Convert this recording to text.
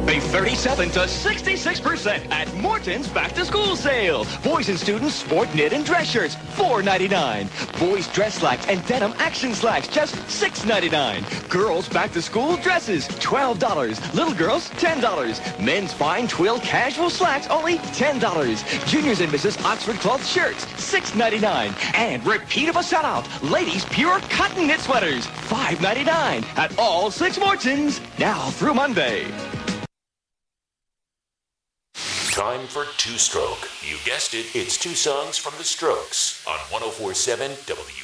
Save 37 to 66% at Morton's Back to School Sale. Boys and students sport knit and dress shirts, $4.99. Boys dress slacks and denim action slacks, just $6.99. Girls back to school dresses, $12. Little girls, $10. Men's fine twill casual slacks, only $10. Juniors and Mrs. Oxford cloth shirts, $6.99. And repeat of a sellout, ladies pure cotton knit sweaters, $5.99 at all 6 Mortons, now through Monday. Time for Two Stroke. You guessed it, it's two songs from the Strokes on 104.7 W.